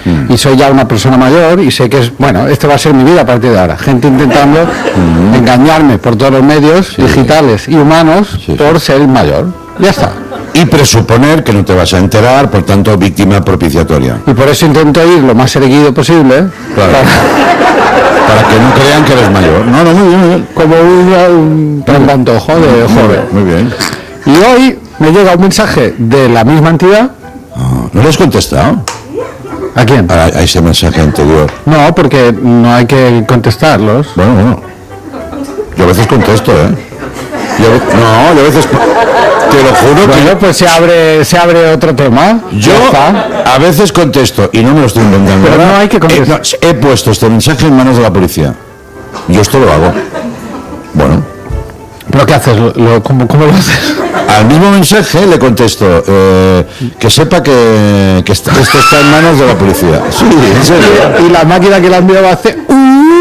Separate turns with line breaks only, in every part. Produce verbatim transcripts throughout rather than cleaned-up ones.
mm. y soy ya una persona mayor y sé que es, bueno, esto va a ser mi vida a partir de ahora. Gente intentando mm. engañarme por todos los medios sí. digitales y humanos sí, por sí. ser mayor. Ya está.
Y presuponer que no te vas a enterar, por tanto, víctima propiciatoria.
Y por eso intento ir lo más erguido posible.
Claro. Para... para que no crean que eres mayor. No, no, muy bien, muy bien.
Como un, un antojo de joven.
Muy bien.
Y hoy me llega un mensaje de la misma entidad.
Oh, ¿no le has contestado?
¿A quién?
A, a ese mensaje anterior.
No, porque no hay que contestarlos.
Bueno, bueno. Yo a veces contesto, ¿eh? Yo, no, yo a veces... Te lo juro
bueno,
que...
pues se abre se abre otro tema.
Yo a veces contesto, y no me lo estoy inventando.
Pero no hay que contestar.
He, no, he puesto este mensaje en manos de la policía. Yo esto lo hago. Bueno.
¿Pero qué haces? Lo, ¿cómo, ¿Cómo lo haces?
Al mismo mensaje le contesto, eh, que sepa que, que esto está en manos de la policía. Sí, en serio.
Y la máquina que la enviaba hace... ¡Uh!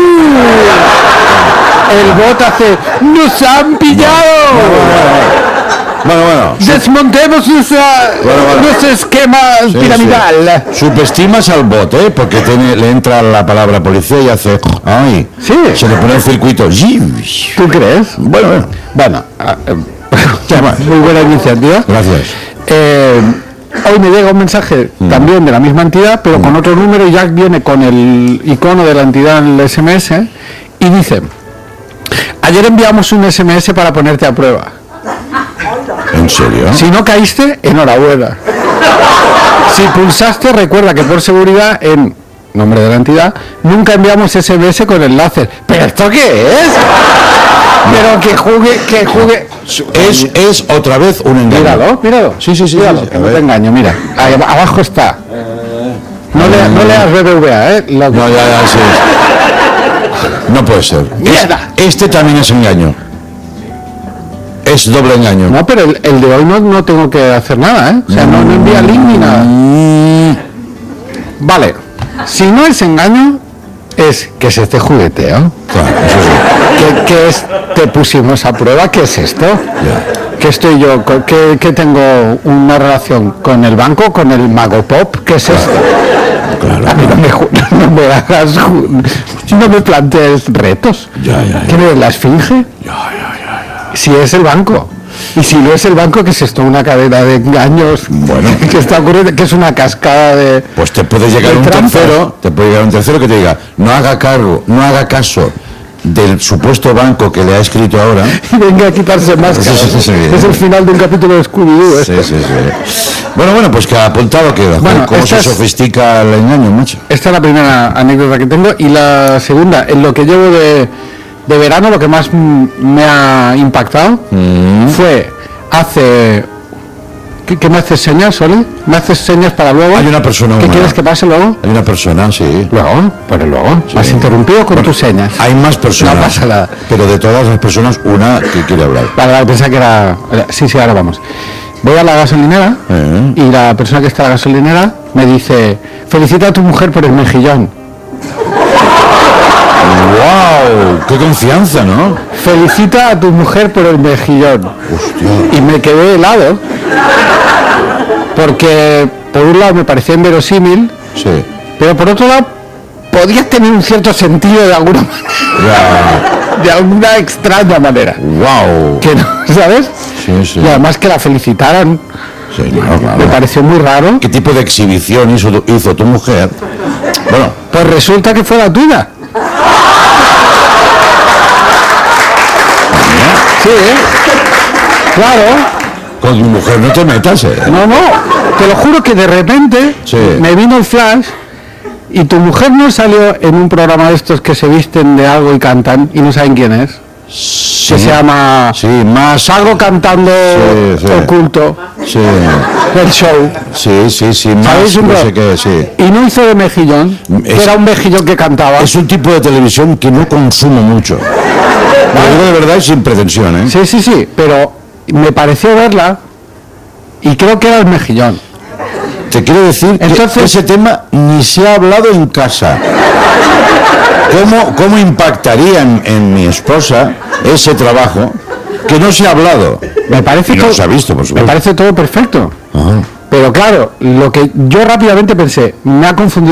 El bot hace... ¡Nos han pillado!
No, no, no, no. Bueno, bueno.
Desmontemos nuestra, bueno, bueno. nuestro esquema sí, piramidal.
Sí. Subestimas al bot, ¿eh? Porque tiene, le entra la palabra policía y hace... ¡Ay!
Sí.
Se le pone el circuito.
¿Tú crees?
Bueno, bueno.
Bueno. Uh, muy buena iniciativa.
Gracias.
Eh, hoy me llega un mensaje mm. también de la misma entidad, pero mm. con otro número, y ya viene con el icono de la entidad en el ese eme ese, y dice... Ayer enviamos un ese eme ese para ponerte a prueba.
¿En serio?
Si no caíste, enhorabuena. Si pulsaste, recuerda que por seguridad, en nombre de la entidad, nunca enviamos ese eme ese con el láser. ¿Pero esto qué es? Pero que juegue, que juegue...
Es, es otra vez un engaño.
Míralo, míralo.
Sí, sí, sí.
Míralo,
sí, sí.
No te engaño, mira. Ahí, abajo está. No, le, no leas B B V A, ¿eh? La...
No, ya, ya, sí. No puede ser.
¡Mierda!
Este también es engaño. Es doble engaño.
No, pero el, el de hoy no, no tengo que hacer nada, ¿eh? O sea, no, no envía link ni nada. Vale. Si no es engaño, es que es este jugueteo.
Claro, eso sí.
¿Qué, qué es? Te pusimos a prueba. ¿Qué es esto?
Ya.
¿Qué estoy yo? ¿Qué, qué tengo una relación con el banco, con el Mago Pop? ¿Qué es
claro.
esto?
Claro.
A mí no me, no me hagas, no me plantees retos.
Ya, ya, ya.
¿Qué es la esfinge?
Ya, ya, ya, ya.
Si es el banco. Y si no es el banco, ¿qué es esto? Una cadena de engaños.
Bueno.
Que está ocurriendo, que es una cascada de...
Pues te puede llegar un
trampas.
tercero, te puede llegar un tercero que te diga, no haga cargo, no haga caso del supuesto banco que le ha escrito ahora.
Y venga a quitarse máscaras.
Sí, sí, sí, sí.
Es el final de un capítulo de Scooby-Doo.
Sí, sí, sí. Bueno, bueno, pues que apuntado queda.
Bueno,
¿Cómo se
es,
sofistica el engaño, macho?
Esta es la primera anécdota que tengo. Y la segunda, en lo que llevo de, de verano, lo que más m- me ha impactado mm. fue hace... ¿Qué, ¿Qué me haces señas, Oli? ¿Me haces señas para luego?
Hay una persona
¿Qué
humana.
quieres que pase luego?
Hay una persona, sí.
Luego, pero luego.
Sí.
Me has interrumpido con
bueno,
tus señas.
Hay más personas.
No pasa nada.
Pero de todas las personas, una que quiere hablar.
Vale, vale, pensaba que era, era... Sí, sí, ahora vamos. Voy a la gasolinera
eh.
y la persona que está en la gasolinera me dice: felicita a tu mujer por el mejillón.
¡Wow! ¡Qué confianza!, ¿no?
Felicita a tu mujer por el mejillón.
Hostia.
Y me quedé helado. Porque por un lado me parecía inverosímil,
sí.
pero por otro lado podía tener un cierto sentido de alguna manera.
Ya.
De alguna extraña manera.
¡Wow!
Que no, ¿sabes?
Sí, sí.
Y además que la felicitaran.
Sí, claro, claro.
Me pareció muy raro.
¿Qué tipo de exhibición hizo tu, hizo tu mujer? Bueno,
pues resulta que fue la tuya. Sí, ¿eh? Claro.
Con mi mujer no te metas, ¿eh?
No, no. Te lo juro que de repente
sí.
me vino el flash y tu mujer no salió en un programa de estos que se visten de algo y cantan y no saben quién es.
Sí.
Que se llama
sí, más
algo cantando
sí, sí.
oculto.
Sí.
Del show.
Sí, sí, sí. Más,
un
no sé qué, sí.
Y no hizo de mejillón. Es, era un mejillón que cantaba.
Es un tipo de televisión que no consumo mucho. Lo digo de verdad y sin pretensión, ¿eh?
Sí, sí, sí. Pero me pareció verla y creo que era el mejillón.
Te quiero decir Entonces, que ese tema ni se ha hablado en casa. ¿Cómo, cómo impactaría en, en mi esposa ese trabajo que no se ha hablado?
Me parece
y no
todo,
se ha visto, por supuesto.
Me parece todo perfecto.
Ajá.
Pero claro, lo que yo rápidamente pensé, me ha confundido